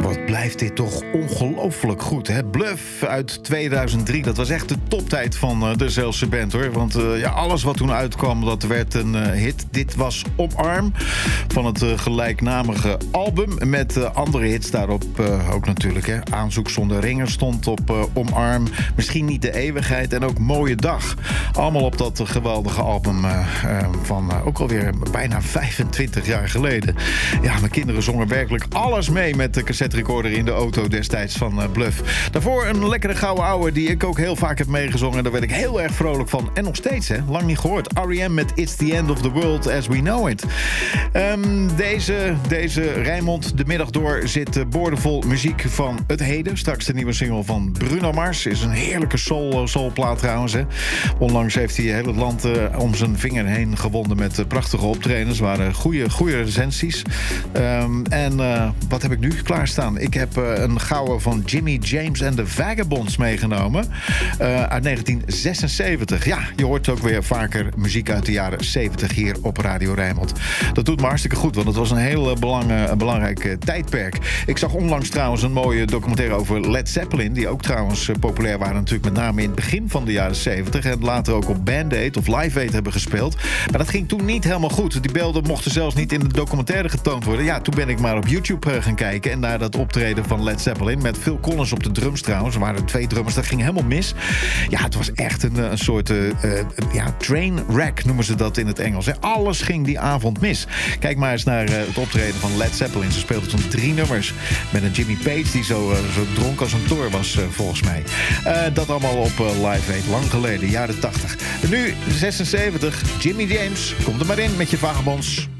Wat blijft dit toch ongelooflijk goed, hè? Bluff uit 2003, dat was echt de toptijd van de Zeelse band, hoor. Want alles wat toen uitkwam, dat werd een hit. Dit was Omarm van het gelijknamige album. Met andere hits daarop ook natuurlijk, hè. Aanzoek zonder ringer stond op Omarm. Misschien niet de eeuwigheid en ook Mooie Dag. Allemaal op dat geweldige album van ook alweer bijna 25 jaar geleden. Ja, mijn kinderen zongen werkelijk alles mee met de cassetterecorder in de auto destijds van Bluff. Daarvoor een lekkere gouden ouwe die ik ook heel vaak heb meegezongen. Daar werd ik heel erg vrolijk van. En nog steeds, hè? Lang niet gehoord. R.E.M. met It's the End of the World as We Know It. Deze Rijnmond de middag door zit boordevol muziek van het heden. Straks de nieuwe single van Bruno Mars. Is een heerlijke soulplaat trouwens, hè? Onlangs heeft hij heel het land om zijn vinger heen gewonden met prachtige optredens. Waren goede recensies. Wat heb ik nu klaarstaan? Ik heb een gouden van Jimmy James and the Vagabonds meegenomen. Uit 1976. Ja, je hoort ook weer vaker muziek uit de jaren 70 hier op Radio Rijnmond. Dat doet me hartstikke goed, want het was een heel belangrijk tijdperk. Ik zag onlangs trouwens een mooie documentaire over Led Zeppelin, die ook trouwens populair waren natuurlijk met name in het begin van de jaren 70 en later ook op Band Aid of Live Aid hebben gespeeld. Maar dat ging toen niet helemaal goed. Die beelden mochten zelfs niet in de documentaire getoond worden. Ja, toen ben ik maar op YouTube gaan kijken en naar dat optreden van Led Zeppelin met Phil Collins op de drums trouwens. Er waren 2 drummers, dat ging helemaal mis. Ja, het was echt een soort train wreck noemen ze dat in het Engels. Hè. Alles ging die avond mis. Kijk maar eens naar het optreden van Led Zeppelin. Ze speelden toen 3 nummers met een Jimmy Page die zo dronken als een toor was volgens mij. Dat allemaal op Live Aid, lang geleden, jaren 80. En nu 76, Jimmy James, komt er maar in met je Vagabonds.